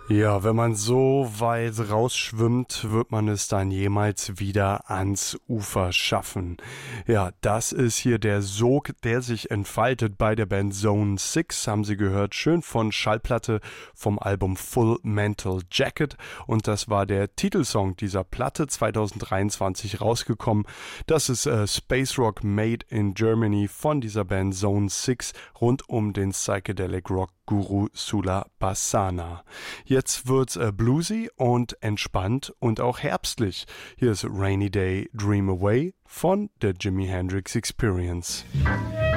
Ja, wenn man so weit rausschwimmt, wird man es dann jemals wieder ans Ufer schaffen. Ja, das ist hier der Sog, der sich entfaltet bei der Band Zone 6, haben Sie gehört, schön von Schallplatte vom Album Full Metal Jacket, und das war der Titelsong dieser Platte, 2023 rausgekommen. Das ist Space Rock Made in Germany von dieser Band Zone 6 rund um den Psychedelic Rock Guru Sula Bassana. Jetzt wird's bluesy und entspannt und auch herbstlich. Hier ist Rainy Day Dream Away von der Jimi Hendrix Experience.